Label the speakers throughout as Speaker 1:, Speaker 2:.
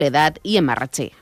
Speaker 1: Soledad y en Marratxí.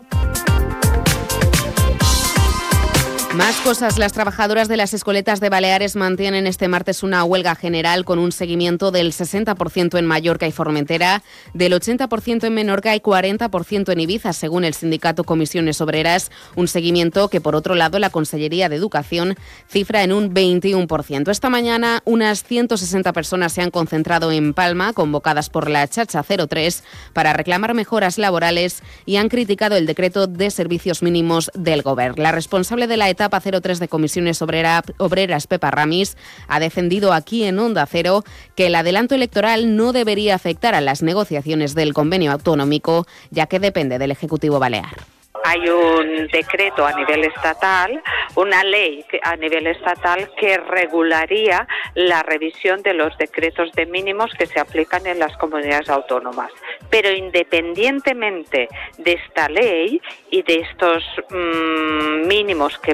Speaker 1: Más cosas. Las trabajadoras de las escoletas de Baleares mantienen este martes una huelga general con un seguimiento del 60% en Mallorca y Formentera, del 80% en Menorca y 40% en Ibiza, según el sindicato Comisiones Obreras, un seguimiento que, por otro lado, la Consellería de Educación cifra en un 21%. Esta mañana, unas 160 personas se han concentrado en Palma, convocadas por la Xarxa 03, para reclamar mejoras laborales y han criticado el decreto de servicios mínimos del Govern. La responsable de la etapa 03 de Comisiones Obreras, Pepa Ramis, ha defendido aquí en Onda Cero que el adelanto electoral no debería afectar a las negociaciones del convenio autonómico, ya que depende del Ejecutivo Balear.
Speaker 2: Hay un decreto a nivel estatal, una ley a nivel estatal que regularía la revisión de los decretos de mínimos que se aplican en las comunidades autónomas. Pero independientemente de esta ley y de estos mínimos que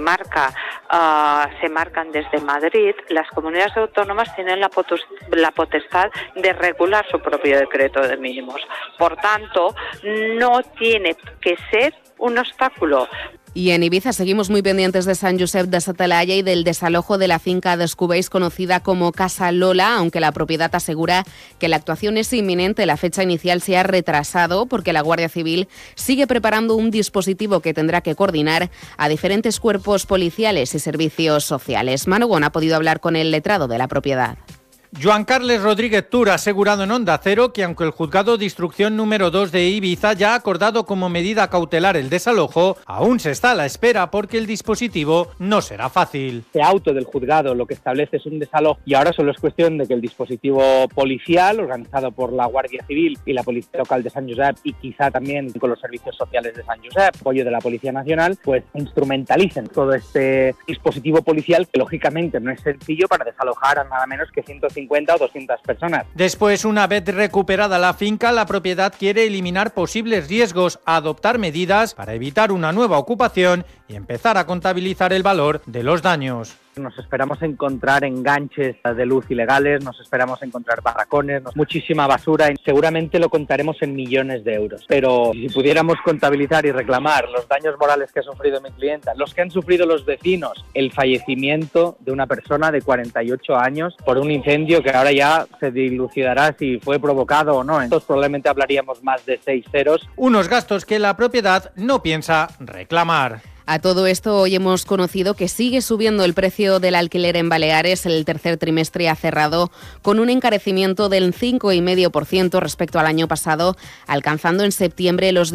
Speaker 2: se marcan desde Madrid, las comunidades autónomas tienen la potestad de regular su propio decreto de mínimos. Por tanto, no tiene que ser un obstáculo.
Speaker 1: Y en Ibiza seguimos muy pendientes de Sant Josep de sa Talaia y del desalojo de la finca de Cubells conocida como Casa Lola, aunque la propiedad asegura que la actuación es inminente. La fecha inicial se ha retrasado porque la Guardia Civil sigue preparando un dispositivo que tendrá que coordinar a diferentes cuerpos policiales y servicios sociales. Manu Gon ha podido hablar con el letrado de la propiedad.
Speaker 3: Joan Carles Rodríguez Tur ha asegurado en Onda Cero que aunque el juzgado de instrucción número 2 de Ibiza ya ha acordado como medida cautelar el desalojo, aún se está a la espera porque el dispositivo no será fácil.
Speaker 4: Este auto del juzgado lo que establece es un desalojo y ahora solo es cuestión de que el dispositivo policial organizado por la Guardia Civil y la Policía Local de Sant Josep y quizá también con los servicios sociales de Sant Josep, apoyo de la Policía Nacional, pues instrumentalicen todo este dispositivo policial que lógicamente no es sencillo para desalojar a nada menos que 150 o 200 personas.
Speaker 3: Después, una vez recuperada la finca, la propiedad quiere eliminar posibles riesgos, adoptar medidas para evitar una nueva ocupación y empezar a contabilizar el valor de los daños.
Speaker 4: Nos esperamos encontrar enganches de luz ilegales, nos esperamos encontrar barracones, muchísima basura y seguramente lo contaremos en millones de euros. Pero si pudiéramos contabilizar y reclamar los daños morales que ha sufrido mi clienta, los que han sufrido los vecinos, el fallecimiento de una persona de 48 años por un incendio que ahora ya se dilucidará si fue provocado o no. Entonces probablemente hablaríamos más de 6 ceros.
Speaker 3: Unos gastos que la propiedad no piensa reclamar.
Speaker 1: A todo esto, hoy hemos conocido que sigue subiendo el precio del alquiler en Baleares. El tercer trimestre ha cerrado con un encarecimiento del 5,5% respecto al año pasado, alcanzando en septiembre los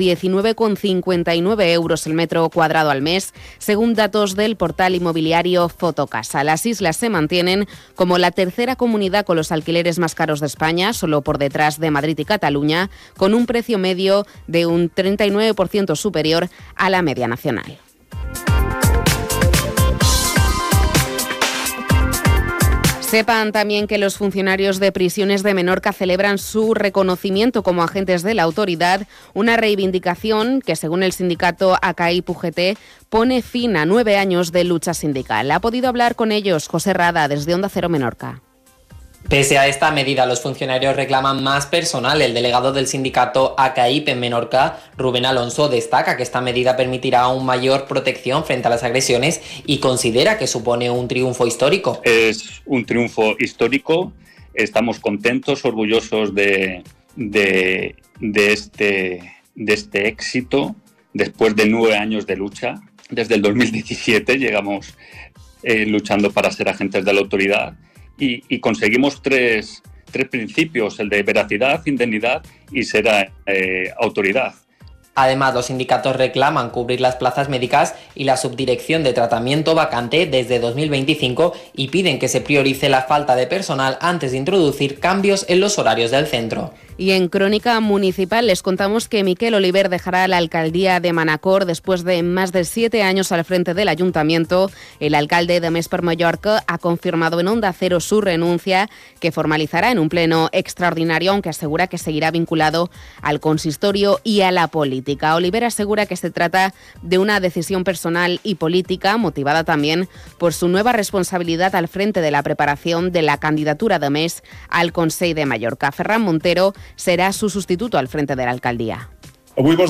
Speaker 1: 19,59 euros el metro cuadrado al mes, según datos del portal inmobiliario Fotocasa. Las islas se mantienen como la tercera comunidad con los alquileres más caros de España, solo por detrás de Madrid y Cataluña, con un precio medio de un 39% superior a la media nacional. Sepan también que los funcionarios de prisiones de Menorca celebran su reconocimiento como agentes de la autoridad, una reivindicación que, según el sindicato ACAI-PUGT, pone fin a 9 años de lucha sindical. Ha podido hablar con ellos José Rada, desde Onda Cero Menorca.
Speaker 5: Pese a esta medida, los funcionarios reclaman más personal. El delegado del sindicato ACAIP en Menorca, Rubén Alonso, destaca que esta medida permitirá aún mayor protección frente a las agresiones y considera que supone un triunfo histórico.
Speaker 6: Es un triunfo histórico, estamos contentos, orgullosos de este éxito después de 9 años de lucha. Desde el 2017 llegamos luchando para ser agentes de la autoridad. Y conseguimos tres principios, el de veracidad, indemnidad y ser autoridad.
Speaker 5: Además, los sindicatos reclaman cubrir las plazas médicas y la subdirección de tratamiento vacante desde 2025 y piden que se priorice la falta de personal antes de introducir cambios en los horarios del centro.
Speaker 1: Y en Crónica Municipal les contamos que Miquel Oliver dejará la alcaldía de Manacor después de más de 7 años al frente del ayuntamiento. El alcalde de Més per Mallorca ha confirmado en Onda Cero su renuncia, que formalizará en un pleno extraordinario, aunque asegura que seguirá vinculado al consistorio y a la política. Oliver asegura que se trata de una decisión personal y política, motivada también por su nueva responsabilidad al frente de la preparación de la candidatura de Més al Consell de Mallorca. Ferran Montero será su sustituto al frente de la alcaldía.